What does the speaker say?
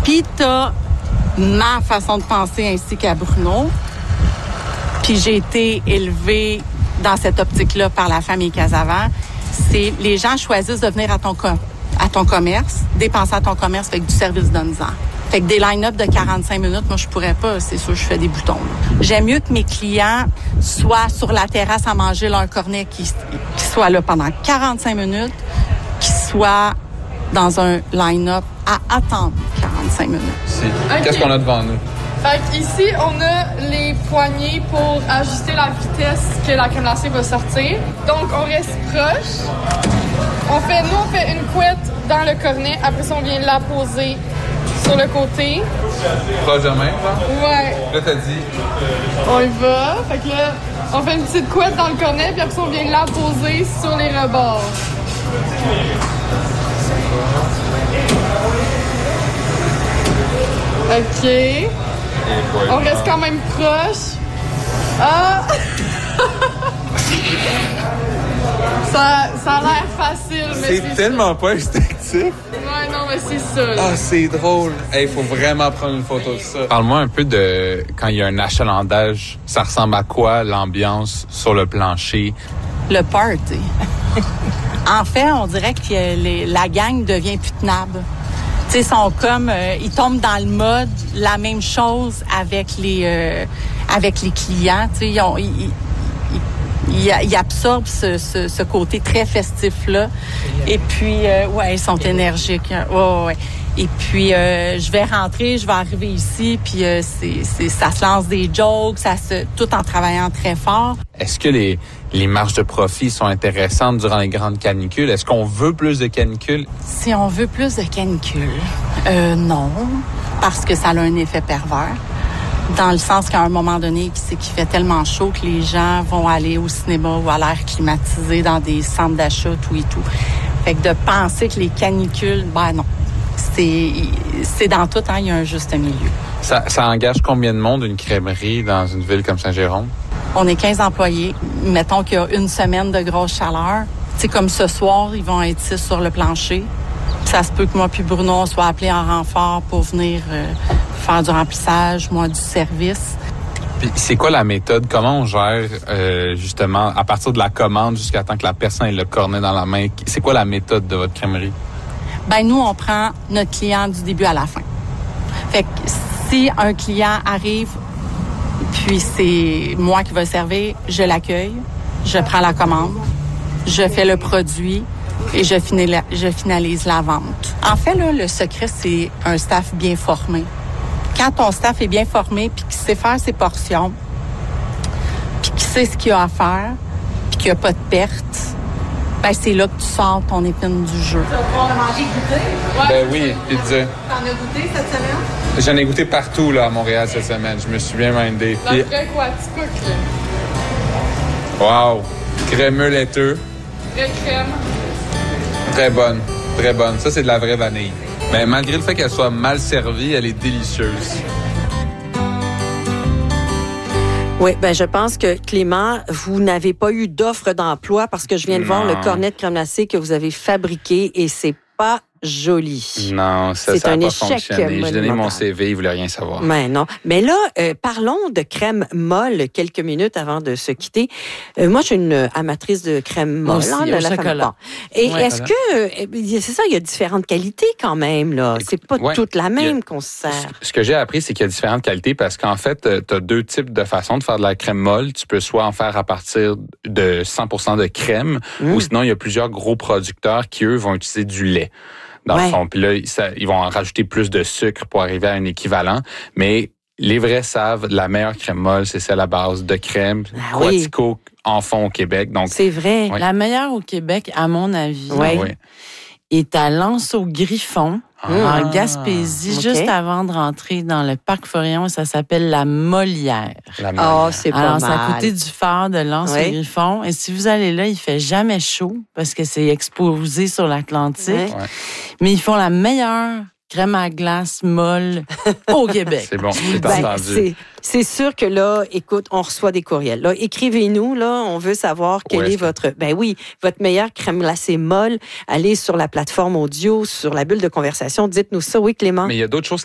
Puis t'as ma façon de penser ainsi qu'à Bruno. Puis j'ai été élevée dans cette optique-là par la famille Casavant. C'est les gens choisissent de venir à ton commerce, dépenser à ton commerce avec du service donne-en. Fait que des line-up de 45 minutes, moi, je pourrais pas. C'est sûr, je fais des boutons. J'aime mieux que mes clients soient sur la terrasse à manger leur cornet, qu'ils soient là pendant 45 minutes, qu'ils soient dans un line-up à attendre 45 minutes. Okay. Qu'est-ce qu'on a devant nous? Fait qu'ici, on a les poignées pour ajuster la vitesse que la crème glacée va sortir. Donc, on reste proche. On fait une couette dans le cornet. Après ça, on vient la poser sur le côté. Proche de même, là? Ouais. Là, t'as dit? On y va. Fait que là, on fait une petite couette dans le cornet, puis après ça, on vient la poser sur les rebords. OK. On reste quand même proche. Ah! ça a l'air facile, mais c'est tellement pas instinctif. Ouais, non, mais c'est ça. Ah, c'est drôle. Il faut vraiment prendre une photo de ça. Parle-moi un peu de quand il y a un achalandage. Ça ressemble à quoi, l'ambiance sur le plancher? Le party. En fait, on dirait que la gang devient plus tenable. Tu sais, sont comme ils tombent dans le mode la même chose avec les clients. Tu sais, ils absorbent ce côté très festif là. Et puis ils sont énergiques. Ouais. Et puis je vais rentrer, je vais arriver ici, puis ça se lance des jokes, tout en travaillant très fort. Est-ce que les marges de profit sont intéressantes durant les grandes canicules? Est-ce qu'on veut plus de canicules? Si on veut plus de canicules, non, parce que ça a un effet pervers. Dans le sens qu'à un moment donné, c'est qu'il fait tellement chaud que les gens vont aller au cinéma ou à l'air climatisé dans des centres d'achat, tout et tout. Fait que de penser que les canicules, non. C'est dans tout, il y a un juste milieu. Ça engage combien de monde, une crèmerie, dans une ville comme Saint-Jérôme? On est 15 employés. Mettons qu'il y a une semaine de grosse chaleur. C'est comme ce soir, ils vont être 6 sur le plancher. Ça se peut que moi puis Bruno, on soit appelés en renfort pour venir faire du remplissage, moi du service. Puis c'est quoi la méthode? Comment on gère justement à partir de la commande jusqu'à temps que la personne ait le cornet dans la main? C'est quoi la méthode de votre crèmerie? Nous, on prend notre client du début à la fin. Fait que si un client arrive, puis c'est moi qui vais servir, je l'accueille, je prends la commande, je fais le produit et je finalise la vente. En fait, là, le secret, c'est un staff bien formé. Quand ton staff est bien formé, puis qu'il sait faire ses portions, puis qu'il sait ce qu'il a à faire, puis qu'il n'y a pas de perte, c'est là que tu sors ton épine du jeu. Tu vas pouvoir le manger goûter? Oui, pizza. T'en as goûté cette semaine? J'en ai goûté partout là, à Montréal cette semaine. Je me suis bien mindé. La vraie Quaticook. Wow! Crémeux laiteux. Vraie crème. Très bonne. Très bonne. Ça, c'est de la vraie vanille. Mais malgré le fait qu'elle soit mal servie, elle est délicieuse. Oui, je pense que, Clément, vous n'avez pas eu d'offre d'emploi parce que je viens de voir le cornet de crème glacée que vous avez fabriqué et c'est pas joli. Non, ça n'a pas fonctionné. J'ai donné mon CV, il ne voulait rien savoir. Mais non. Mais là, parlons de crème molle quelques minutes avant de se quitter. Moi, je suis une amatrice de crème molle. Aussi, de la chocolat. Et est-ce que... c'est ça, il y a différentes qualités quand même, là. C'est pas toute la même qu'on se sert. Ce que j'ai appris, c'est qu'il y a différentes qualités parce qu'en fait, tu as deux types de façons de faire de la crème molle. Tu peux soit en faire à partir de 100% de crème ou sinon, il y a plusieurs gros producteurs qui, eux, vont utiliser du lait. Dans le fond. Puis là, ils vont en rajouter plus de sucre pour arriver à un équivalent. Mais les vrais savent, la meilleure crème molle, c'est celle à base de crème. Quatico en font au Québec. Donc, c'est vrai. La meilleure au Québec, à mon avis, est à L'Anse-au-Griffon, en Gaspésie, juste avant de rentrer dans le parc Forillon. Ça s'appelle la Molière. C'est pas Alors, mal. c'est à côté du phare de L'Anse-au-Griffon. Et si vous allez là, il fait jamais chaud parce que c'est exposé sur l'Atlantique. Mais ils font la meilleure crème à glace molle au Québec. C'est bon, c'est entendu. C'est sûr que là, écoute, on reçoit des courriels. Là, écrivez-nous, là, on veut savoir quelle est votre meilleure crème glacée molle. Allez sur la plateforme audio, sur la bulle de conversation. Dites-nous ça, oui, Clément. Mais il y a d'autres choses